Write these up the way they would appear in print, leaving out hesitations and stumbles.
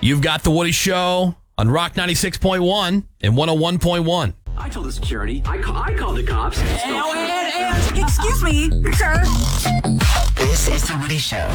You've got The Woody Show on Rock 96.1 and 101.1. I told the security. I called the cops. Excuse me, sir. This is The Woody Show.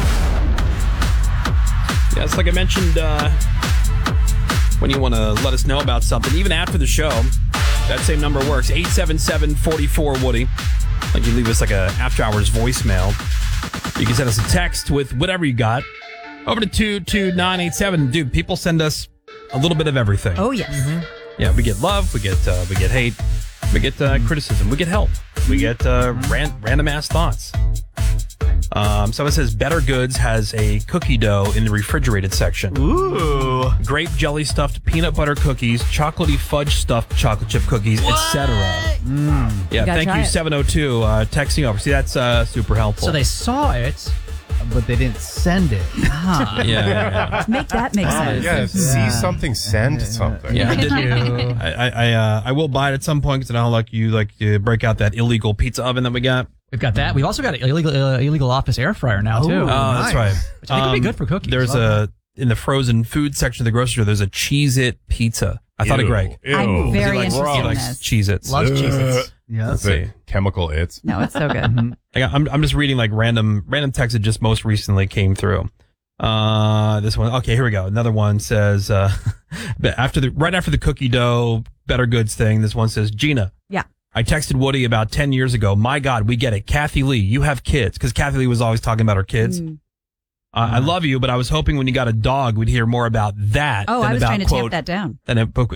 Yeah, it's like I mentioned, when you want to let us know about something, even after the show, that same number works. 877-44-WOODY. Like you leave us like a after hours voicemail. You can send us a text with whatever you got. Over to 22987. Dude, people send us a little bit of everything. Oh, yes. Mm-hmm. Yeah, we get love, we get hate, we get criticism, we get help, we get random ass thoughts. Someone says Better Goods has a cookie dough in the refrigerated section. Ooh. Grape jelly stuffed peanut butter cookies, chocolatey fudge stuffed chocolate chip cookies, etc. Yeah, thank you, 702, texting over. See, that's super helpful. So they saw it, but they didn't send it. Yeah. Make that make sense. Yeah, see something, send something. Yeah, I will buy it at some point because I don't like you break out that illegal pizza oven that we got. We've got that. We've also got an illegal office air fryer now, too. Oh, that's right. Which I think would be good for cookies. There's in the frozen food section of the grocery store, there's a Cheez-It pizza. I thought of Greg. I'm very interested He in likes this. Cheez-Its. Loves Cheez-Its. Yeah, that's it. Chemical its. No, it's so good. I'm just reading like random texts that just most recently came through. This one. Okay, here we go. Another one says, right after the cookie dough Better Goods thing, this one says, Gina. Yeah. I texted Woody about 10 years ago. My God, we get it. Kathy Lee, you have kids. Because Kathy Lee was always talking about her kids. I love you, but I was hoping when you got a dog, we'd hear more about that. Oh, I was trying to tamp that down. Than about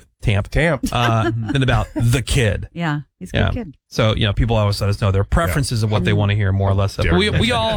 the kid. Yeah, he's a good kid. So, people always let us know their preferences of what they want to hear more or less of. We all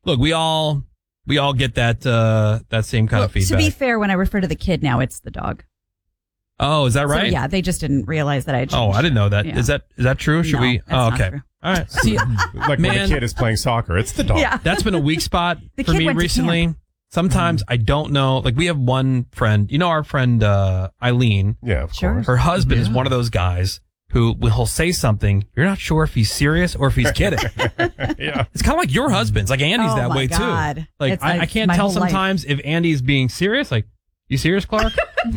get that same kind of feedback. To be fair, when I refer to the kid now, it's the dog. Oh, is that right? So, yeah, they just didn't realize that I changed. Oh, I didn't know that. Yeah. Is that true? Should we? That's okay. not true. All right. See, like when a kid is playing soccer, it's the dog. Yeah. That's been a weak spot for me went to recently. camp. Sometimes I don't know. Like we have one friend, our friend Eileen. Yeah, of course. Her husband is one of those guys who he'll say something. You're not sure if he's serious or if he's kidding. Yeah. It's kind of like your husband's. Like Andy's that way God. too. Like It's I can't my tell whole life. sometimes if Andy's being serious. Like, you serious, Clark?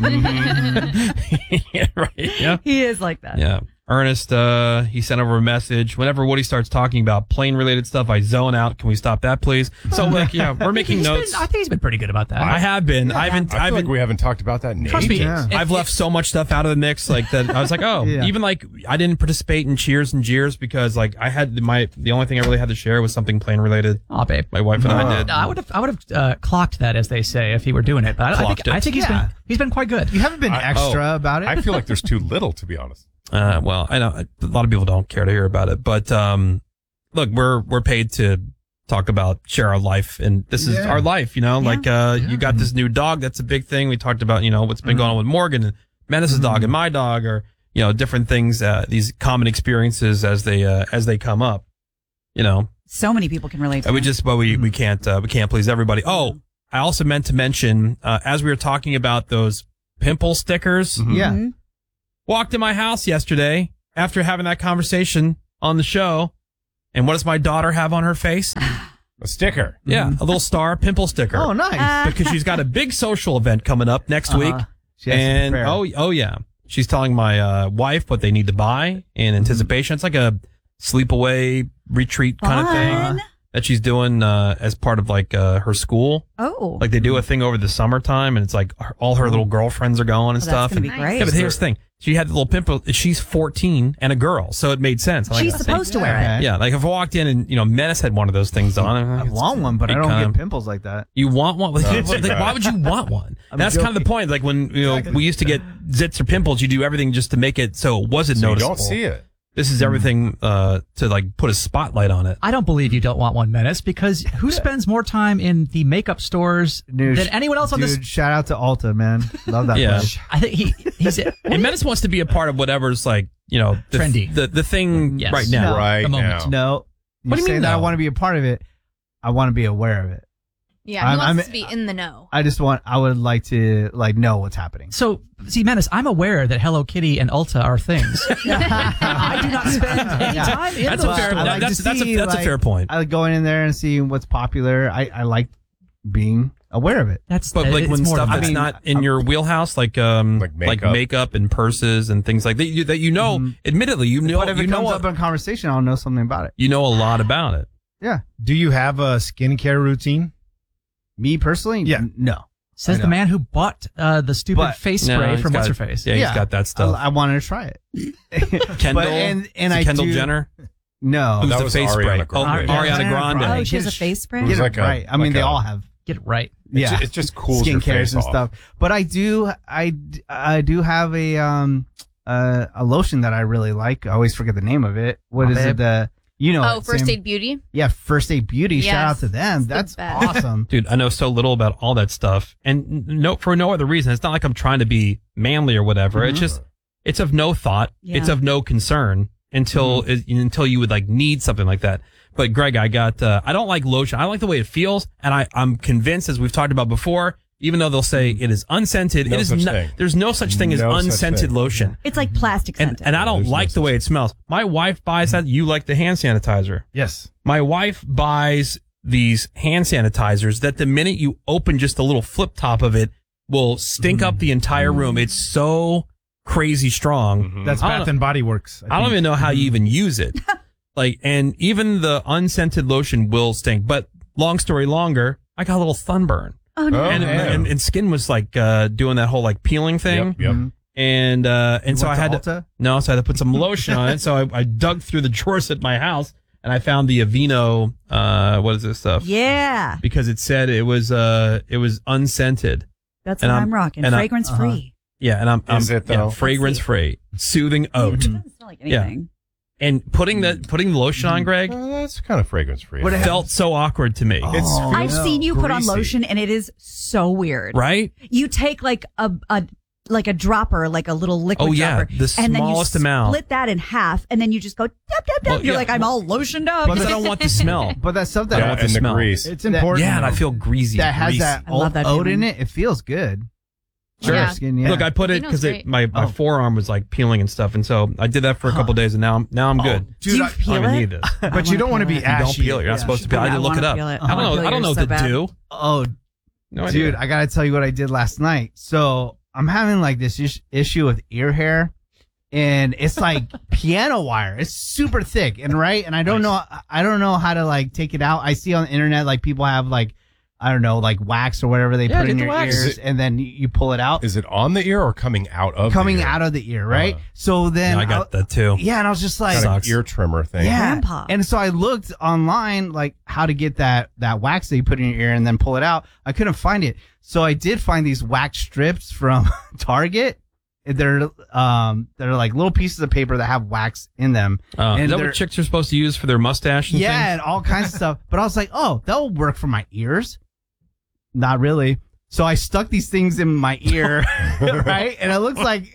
Yeah, right. Yeah. He is like that. Yeah. Ernest, he sent over a message. Whenever Woody starts talking about plane-related stuff, I zone out. Can we stop that, please? So, we're making notes. I think he's been pretty good about that. I have been. I feel like we haven't talked about that in Trust me. ages. Yeah. I've left so much stuff out of the mix, like that. I was like, even like I didn't participate in Cheers and Jeers because like I had the only thing I really had to share was something plane-related. Oh, babe. My wife and I did. I would have clocked that, as they say, if he were doing it. But I think he's been quite good. You haven't been extra about it. I feel like there's too little, to be honest. Well, I know a lot of people don't care to hear about it, but look, we're paid to share our life, and this is our life, you got this new dog, that's a big thing. We talked about, what's been going on with Morgan and Menace's dog and my dog, or different things, these common experiences as they come up, So many people can relate to we can't please everybody. Oh, I also meant to mention, as we were talking about those pimple stickers. Yeah. Walked in my house yesterday after having that conversation on the show. And what does my daughter have on her face? A sticker. Yeah, a little star pimple sticker. Oh, nice. Because she's got a big social event coming up next week. She has to And prepare. oh yeah. She's telling my wife what they need to buy in anticipation. It's like a sleepaway retreat kind of thing that she's doing as part of like her school. Oh. Like they do a thing over the summertime, and it's like all her little girlfriends are going and stuff. That's going to be great. Yeah, but here's the thing. She had the little pimple. She's 14 and a girl, so it made sense. She's supposed to wear it. Yeah, like if I walked in and, Menace had one of those things on. I want one, but I don't get pimples like that. You want one? Like, why would you want one? That's kind of the point. Like when, we used to get zits or pimples, you do everything just to make it so it wasn't noticeable. You don't see it. This is everything to like put a spotlight on it. I don't believe you don't want one, Menace, because who spends more time in the makeup stores than anyone else on this? Shout out to Ulta, man. Love that place. I think he's and Menace wants to be a part of whatever's like, trendy. The thing right now. Right the moment. now. No. What do you say mean, that I no? want to be a part of it. I want to be aware of it. Yeah, he wants to be in the know. I would like to know what's happening. So, see, Menace, I'm aware that Hello Kitty and Ulta are things. I do not spend any time in That's those a fair. stores. That's a fair point. I like going in there and seeing what's popular. I like being aware of it. But like when stuff that's not in your wheelhouse, like makeup and purses and things like that, that admittedly, But if it comes up in conversation, I'll know something about it. You know a lot about it. Yeah. Do you have a skincare routine? Me personally? Yeah. No. Says the man who bought the stupid face spray from What's Her Face. Yeah, he's got that stuff. I wanted to try it. Kendall? Kendall Jenner? No. Who's the face spray? Ariana Grande. Oh, she has a face spray? Get it right. I mean, they all have. Get it right. Yeah. It just cools your face and off. stuff. But I do have a lotion that I really like. I always forget the name of it. What is it? First Aid Beauty. Yeah, First Aid Beauty. Yes, shout out to them. That's awesome. Dude, I know so little about all that stuff. And for no other reason. It's not like I'm trying to be manly or whatever. Mm-hmm. It's just, it's of no thought. Yeah. It's of no concern until you would like need something like that. But Greg, I don't like lotion. I like the way it feels. And I'm convinced, as we've talked about before, even though they'll say it is unscented, there's no such thing as unscented lotion. It's like plastic scented. And I don't like the way it smells. My wife buys that. You like the hand sanitizer. Yes. My wife buys these hand sanitizers that the minute you open just a little flip top of it will stink up the entire room. It's so crazy strong. That's Bath and Body Works. I don't even know how you even use it. And even the unscented lotion will stink. But long story longer, I got a little sunburn. Oh, no. And skin was like doing that whole like peeling thing. Yep. And so I had to put some lotion on it. So I dug through the drawers at my house and I found the Aveeno what is this stuff? Yeah. Because it said it was unscented. That's what I'm rocking. Fragrance free. Yeah, and I'm is it though? Fragrance free. Soothing oat. It doesn't smell like anything. Yeah. And putting the lotion on, Greg, that's kind of fragrance free. It felt so awkward to me. I've seen you put on lotion, and it is so weird. Right? You take like a dropper, like a little liquid dropper, the smallest and then you amount. split that in half, and then you just go tap tap tap. You're like, I'm all lotioned up. But I don't want the smell. But that's something. I don't want the smell. Grease. It's important. Yeah, and I feel greasy. That has that oat in it. It feels good. Sure. Yeah. Skin, yeah. Look, I put it because my forearm was like peeling and stuff, and so I did that for a couple days, and now I'm good. Dude, do you peel I don't it? need this. But you don't want to be ashy. You don't peel it. You're not supposed to peel. I had to look it up. I don't know what to do. Oh, no idea. Dude, I gotta tell you what I did last night. So I'm having like this issue with ear hair, and it's like piano wire. It's super thick and I don't know how to like take it out. I see on the internet like people have like, I don't know, like wax or whatever they put in your ears, and then you pull it out. Is it on the ear or coming out of the ear? Out of the ear, right? So then I got that too. Yeah, and I was just like, kind of ear trimmer thing. Yeah. Grandpa. And so I looked online like how to get that wax that you put in your ear and then pull it out. I couldn't find it. So I did find these wax strips from Target. They're like little pieces of paper that have wax in them. And is that what chicks are supposed to use for their mustache and things? And all kinds of stuff. But I was like, oh, that will work for my ears. Not really. So I stuck these things in my ear, right? And it looks like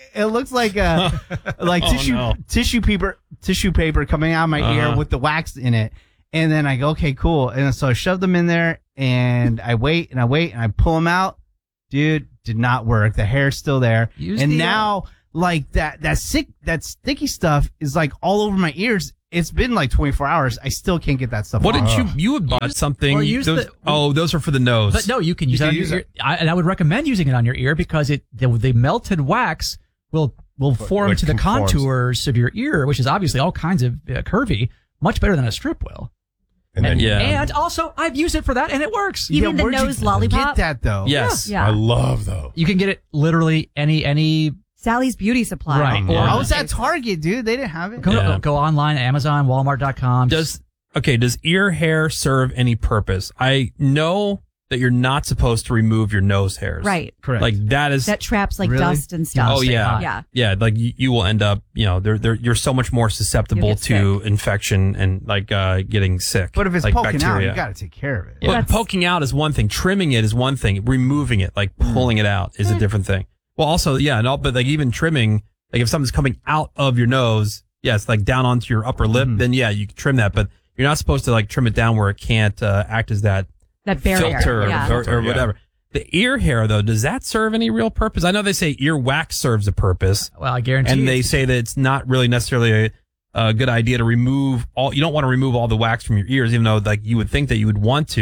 tissue paper coming out of my ear with the wax in it. And then I go, okay, cool. And so I shoved them in there, and I wait and I pull them out. Dude, did not work. The hair's still there. Now like that sticky stuff is like all over my ears. It's been like 24 hours. I still can't get that stuff. What did you had bought something? Those are for the nose. But no, you can use it on your ear. And I would recommend using it on your ear because the melted wax will form to the contours of your ear, which is obviously all kinds of curvy, much better than a strip will. And also, I've used it for that, and it works. Even the nose lollipop. Get that though? Yes, yeah. I love those. You can get it literally any. Sally's Beauty Supply. Right. I was at Target, dude. They didn't have it. Go online, Amazon, Walmart.com. Does ear hair serve any purpose? I know that you're not supposed to remove your nose hairs. Right. Correct. Like that traps like dust and stuff. Oh yeah. Yeah. Like you will end up, you're so much more susceptible to infection and like getting sick. But if it's like poking bacteria. out, you got to take care of it. Yeah. But poking out is one thing. Trimming it is one thing. Removing it, like pulling it out, is a different thing. Well, also, but like even trimming, like if something's coming out of your nose, it's like down onto your upper lip, then you can trim that, but you're not supposed to like trim it down where it can't act as that barrier filter or whatever. The ear hair, though, does that serve any real purpose? I know they say ear wax serves a purpose. Well, I guarantee. And they say that it's not really necessarily a good idea to remove you don't want to remove all the wax from your ears, even though like you would think that you would want to.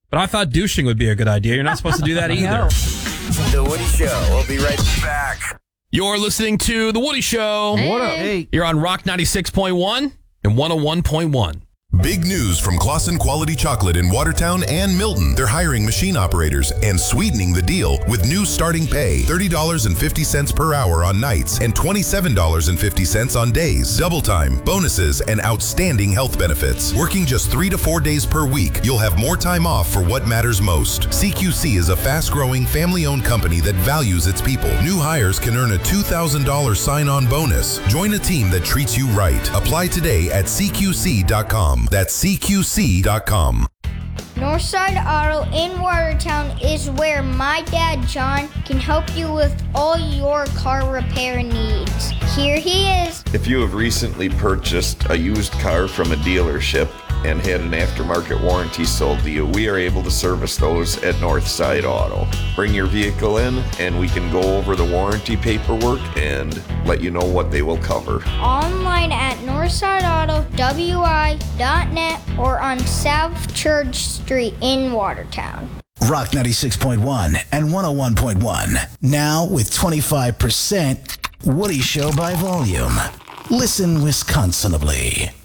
But I thought douching would be a good idea. You're not supposed to do that either. The Woody Show. We'll be right back. You're listening to The Woody Show. What up? Hey. You're on Rock 96.1 and 101.1. Big news from Claussen Quality Chocolate in Watertown and Milton. They're hiring machine operators and sweetening the deal with new starting pay, $30.50 per hour on nights and $27.50 on days. Double time, bonuses, and outstanding health benefits. Working just 3 to 4 days per week, you'll have more time off for what matters most. CQC is a fast-growing, family-owned company that values its people. New hires can earn a $2,000 sign-on bonus. Join a team that treats you right. Apply today at CQC.com. That's CQC.com. Northside Auto in Watertown is where my dad, John, can help you with all your car repair needs. Here he is. If you have recently purchased a used car from a dealership and had an aftermarket warranty sold to you, we are able to service those at Northside Auto. Bring your vehicle in and we can go over the warranty paperwork and let you know what they will cover. Online at northsideautowi.net or on South Church Street in Watertown. Rock 96.1 and 101.1. Now with 25% Woody Show by volume. Listen Wisconsinably.